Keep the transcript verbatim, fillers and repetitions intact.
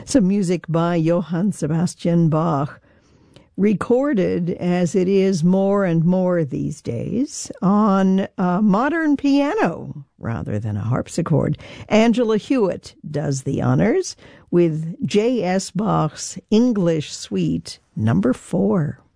Some music by Johann Sebastian Bach, recorded as it is more and more these days on a modern piano rather than a harpsichord. Angela Hewitt does the honors with J S. Bach's English Suite number four.